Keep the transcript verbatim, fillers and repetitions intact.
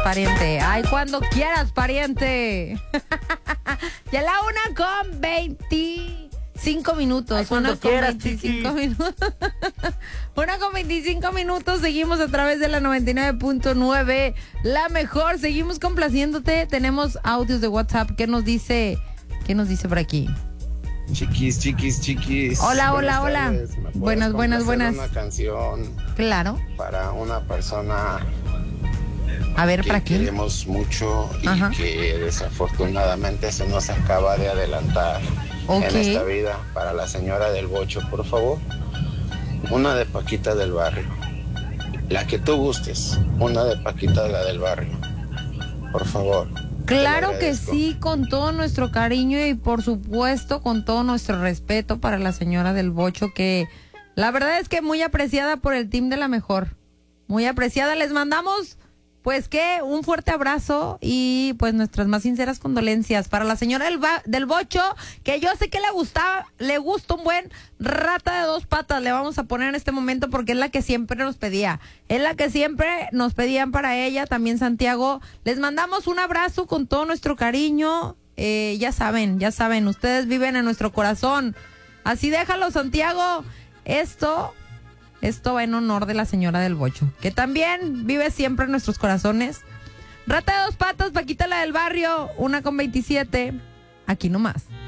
pariente. Ay, cuando quieras, pariente. Ya la una con veinticinco minutos. Ay, cuando una con quieras, veinticinco chiqui. minutos. Una con veinticinco minutos. Seguimos a través de la noventa y nueve punto nueve. La mejor. Seguimos complaciéndote. Tenemos audios de WhatsApp. ¿Qué nos dice? ¿Qué nos dice por aquí? Chiquis, chiquis, chiquis. Hola, hola, Buenas hola. tardes. ¿Me puedes Buenas, buenas, complacer buenas. Una canción Claro. para una persona A ver, que ¿para quién? queremos mucho y Ajá. que desafortunadamente se nos acaba de adelantar Ok. en esta vida. Para la señora del Bocho, por favor. Una de Paquita del Barrio. La que tú gustes. Una de Paquita, la del Barrio. Por favor. Claro Te lo que agradezco. sí, con todo nuestro cariño y por supuesto con todo nuestro respeto para la señora del Bocho, que la verdad es que muy apreciada por el team de La Mejor. Muy apreciada. Les mandamos, pues que, un fuerte abrazo y pues nuestras más sinceras condolencias para la señora del, ba- del Bocho, que yo sé que le gusta, le gusta un buen rata de dos patas, le vamos a poner en este momento porque es la que siempre nos pedía. Es la que siempre nos pedían para ella, también Santiago. Les mandamos un abrazo con todo nuestro cariño. Eh, ya saben, ya saben, ustedes viven en nuestro corazón. Así déjalo, Santiago. Esto... Esto va en honor de la señora del Bocho, que también vive siempre en nuestros corazones. Rata de dos patas, Paquita la del Barrio, una con veintisiete. Aquí nomás.